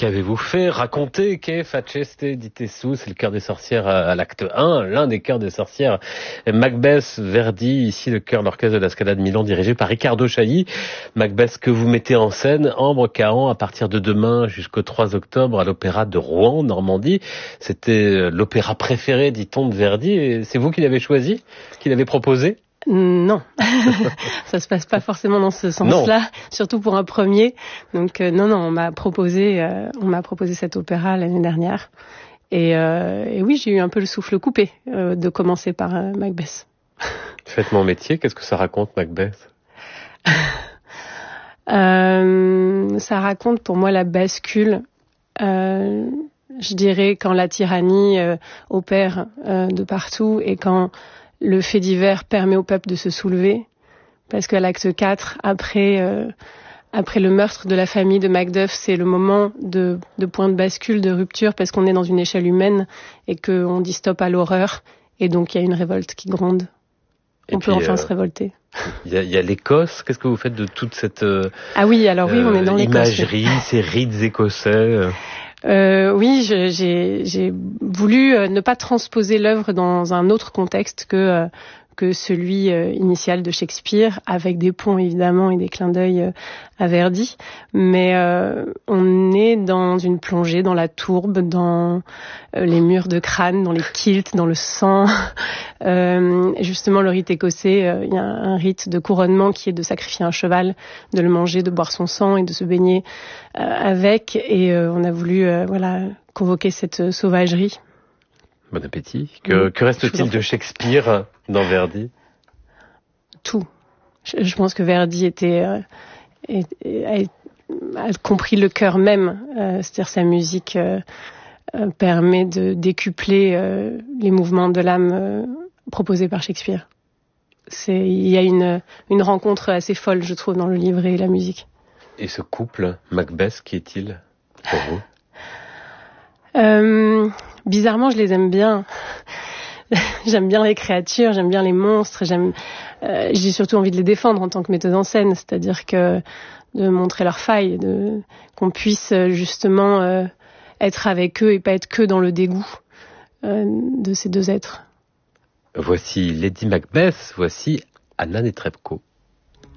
qu'avez-vous fait? Racontez, che faceste di Tessu, c'est le cœur des sorcières à l'acte 1, l'un des cœurs des sorcières. Macbeth, Verdi, ici le chœur l'orchestre de la Scala de Milan dirigé par Riccardo Chailly. Macbeth que vous mettez en scène, Ambre Cahan, à partir de demain jusqu'au 3 octobre à l'Opéra de Rouen, Normandie. C'était l'opéra préféré, dit-on, de Verdi, et c'est vous qui l'avez choisi, qui l'avez proposé? Non, ça se passe pas forcément dans ce sens-là, surtout pour un premier. Donc non, on m'a proposé cet opéra l'année dernière. Et oui, j'ai eu un peu le souffle coupé de commencer par Macbeth. Faites mon métier, qu'est-ce que ça raconte, Macbeth? Ça raconte pour moi la bascule, je dirais, quand la tyrannie opère de partout et quand le fait divers permet au peuple de se soulever, parce qu'à l'acte 4, après le meurtre de la famille de Macduff, c'est le moment de point de bascule, de rupture, parce qu'on est dans une échelle humaine et qu'on dit stop à l'horreur, et donc il y a une révolte qui gronde. On peut enfin se révolter. Il y a l'Écosse. Qu'est-ce que vous faites de toute cette Ah oui, alors oui, on est dans l'Écosse. Imagerie, ces rites écossais. Oui, j'ai voulu ne pas transposer l'œuvre dans un autre contexte que celui initial de Shakespeare, avec des ponts évidemment et des clins d'œil à Verdi. Mais on est dans une plongée dans la tourbe, dans les murs de crâne, dans les kilts, dans le sang. Justement, le rite écossais, il y a un rite de couronnement qui est de sacrifier un cheval, de le manger, de boire son sang et de se baigner avec. Et on a voulu convoquer cette sauvagerie. Bon appétit. Que reste-t-il de Shakespeare dans Verdi? Tout. Je pense que Verdi a compris le cœur même. C'est-à-dire sa musique permet de décupler les mouvements de l'âme proposés par Shakespeare. Il y a une rencontre assez folle, je trouve, dans le livre et la musique. Et ce couple, Macbeth, qui est-il pour vous? Bizarrement, je les aime bien. J'aime bien les créatures, j'aime bien les monstres, j'ai surtout envie de les défendre en tant que metteuse en scène, c'est-à-dire que de montrer leurs failles, qu'on puisse justement être avec eux et pas être que dans le dégoût de ces deux êtres. Voici Lady Macbeth, voici Anna Netrebko.